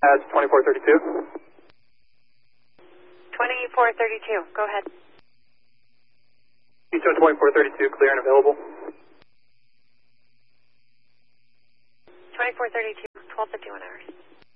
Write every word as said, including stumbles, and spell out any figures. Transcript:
That's twenty-four thirty-two. twenty-four thirty-two, go ahead. Keystone twenty-four thirty-two, clear and available. twenty-four thirty-two, twelve fifty-one hours.